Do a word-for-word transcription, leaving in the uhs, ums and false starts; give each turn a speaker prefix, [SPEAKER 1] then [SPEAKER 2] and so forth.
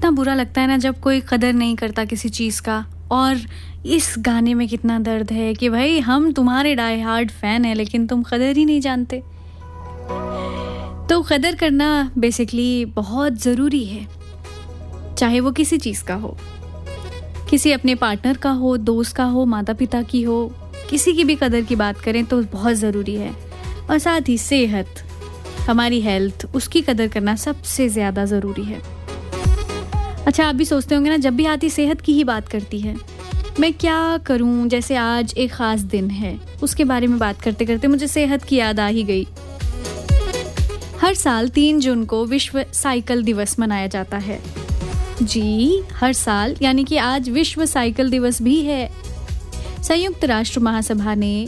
[SPEAKER 1] कितना बुरा लगता है ना जब कोई कदर नहीं करता किसी चीज़ का। और इस गाने में कितना दर्द है कि भाई हम तुम्हारे डाई हार्ड फैन हैं लेकिन तुम कदर ही नहीं जानते। तो कदर करना बेसिकली बहुत ज़रूरी है, चाहे वो किसी चीज़ का हो, किसी अपने पार्टनर का हो, दोस्त का हो, माता पिता की हो, किसी की भी कदर की बात करें तो बहुत ज़रूरी है। और साथ ही सेहत, हमारी हेल्थ, उसकी कदर करना सबसे ज़्यादा ज़रूरी है। अच्छा, आप भी सोचते होंगे ना, जब भी आती सेहत की ही बात करती है, मैं क्या करूं? जैसे आज एक ख़ास दिन है, उसके बारे में बात करते करते मुझे सेहत की याद आ ही गई। हर साल तीन जून को विश्व साइकिल दिवस मनाया जाता है। जी, हर साल, यानी कि आज विश्व साइकिल दिवस भी है। संयुक्त राष्ट्र महासभा ने